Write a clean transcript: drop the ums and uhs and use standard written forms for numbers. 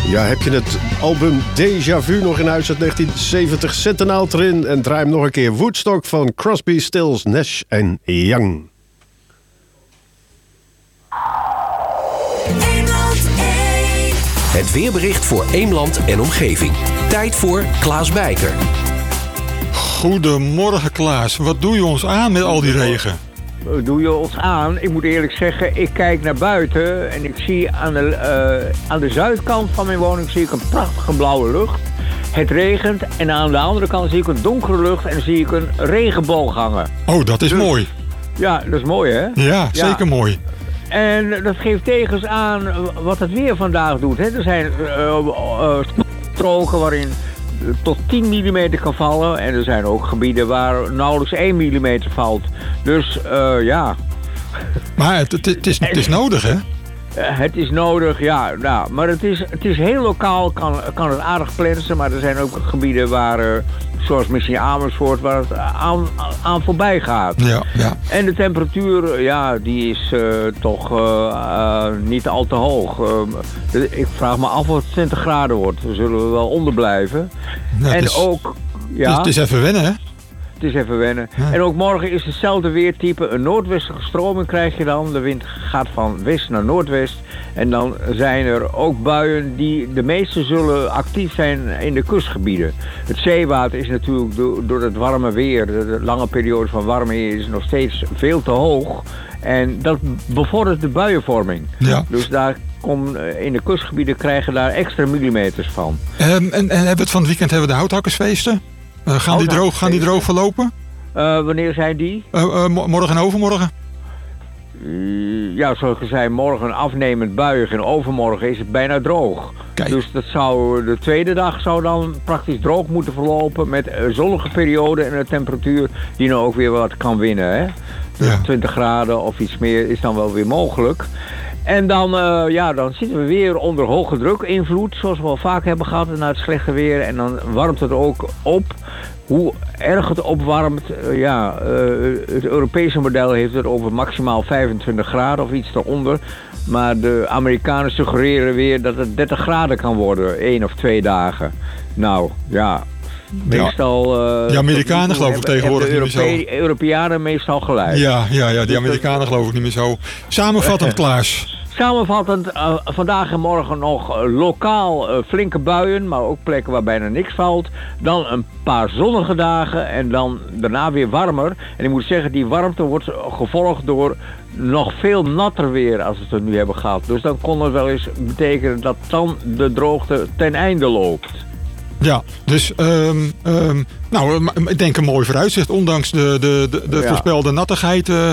Ja, heb je het album Déjà Vu nog in huis uit 1970? Zet een naald erin en draai hem nog een keer. Woodstock van Crosby, Stills, Nash en Young. Het weerbericht voor Eemland en omgeving. Tijd voor Klaas Bijker. Goedemorgen Klaas, wat doe je ons aan met al die regen? Doe je ons aan? Ik moet eerlijk zeggen, ik kijk naar buiten en ik zie aan de zuidkant van mijn woning zie ik een prachtige blauwe lucht. Het regent en aan de andere kant zie ik een donkere lucht en zie ik een regenboog hangen. Oh, dat is mooi. Ja, dat is mooi hè? Ja, zeker mooi. En dat geeft tevens aan wat het weer vandaag doet. Hè? Er zijn stroken waarin tot 10 mm kan vallen. En er zijn ook gebieden waar nauwelijks 1 mm valt. Dus ja. Maar het is nodig, hè? Het is nodig, ja. Nou, maar het is heel lokaal, kan het aardig plensen. Maar er zijn ook gebieden waar, zoals misschien Amersfoort, waar het aan voorbij gaat. Ja, ja. En de temperatuur, ja, die is toch niet al te hoog. Ik vraag me af of het 20 graden wordt. Daar zullen we wel onder blijven. Nou, en ook, ja. Het is even wennen, hè? Het is even wennen. Ja. En ook morgen is hetzelfde weertype. Een noordwestelijke stroming krijg je dan. De wind gaat van west naar noordwest. En dan zijn er ook buien die de meeste zullen actief zijn in de kustgebieden. Het zeewater is natuurlijk door het warme weer, de lange periode van warme weer, is nog steeds veel te hoog. En dat bevordert de buienvorming. Ja. Dus daar in de kustgebieden krijgen daar extra millimeters van. En hebben we het van het weekend hebben we de houthakkersfeesten? Gaan die droog verlopen? Wanneer zijn die? Morgen en overmorgen. Ja, zoals ik zei, morgen afnemend buiig en overmorgen is het bijna droog. Kijk. Dus de tweede dag zou dan praktisch droog moeten verlopen met zonnige periode en een temperatuur die nou ook weer wat kan winnen. Hè? Dus ja. 20 graden of iets meer is dan wel weer mogelijk. En dan, dan zitten we weer onder hoge druk invloed, zoals we al vaak hebben gehad na het slechte weer. En dan warmt het ook op. Hoe erg het opwarmt, het Europese model heeft het over maximaal 25 graden of iets eronder. Maar de Amerikanen suggereren weer dat het 30 graden kan worden, 1 of 2 dagen. Nou, ja. Meestal... de Amerikanen geloof ik tegenwoordig niet meer zo. De Europeanen meestal gelijk. Ja, die Amerikanen geloof ik niet meer zo. Samenvattend, Klaas. Samenvattend, vandaag en morgen nog lokaal flinke buien, maar ook plekken waar bijna niks valt. Dan een paar zonnige dagen en dan daarna weer warmer. En ik moet zeggen, die warmte wordt gevolgd door nog veel natter weer als we het er nu hebben gehad. Dus dan kon het wel eens betekenen dat dan de droogte ten einde loopt. Ja, dus ik denk een mooi vooruitzicht, ondanks de voorspelde nattigheid.